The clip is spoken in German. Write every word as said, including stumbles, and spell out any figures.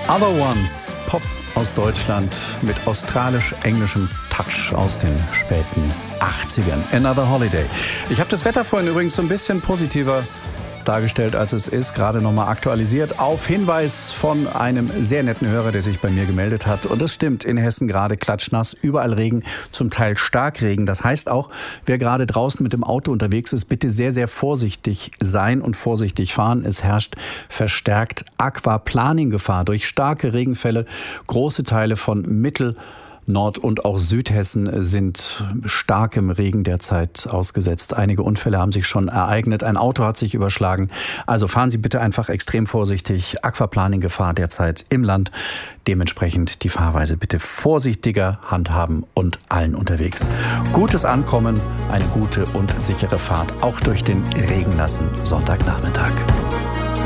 Other Ones, Pop aus Deutschland mit australisch-englischem Touch aus den späten achtzigern. Another Holiday. Ich habe das Wetter vorhin übrigens so ein bisschen positiver dargestellt, als es ist, gerade nochmal aktualisiert. Auf Hinweis von einem sehr netten Hörer, der sich bei mir gemeldet hat. Und das stimmt, in Hessen gerade klatschnass, überall Regen, zum Teil Starkregen. Das heißt auch, wer gerade draußen mit dem Auto unterwegs ist, bitte sehr, sehr vorsichtig sein und vorsichtig fahren. Es herrscht verstärkt Aquaplaning-Gefahr durch starke Regenfälle. Große Teile von Mittel-, Nord- und auch Südhessen sind starkem Regen derzeit ausgesetzt. Einige Unfälle haben sich schon ereignet. Ein Auto hat sich überschlagen. Also fahren Sie bitte einfach extrem vorsichtig. Aquaplaning-Gefahr derzeit im Land. Dementsprechend die Fahrweise bitte vorsichtiger handhaben und allen unterwegs gutes Ankommen, eine gute und sichere Fahrt, auch durch den regennassen Sonntagnachmittag.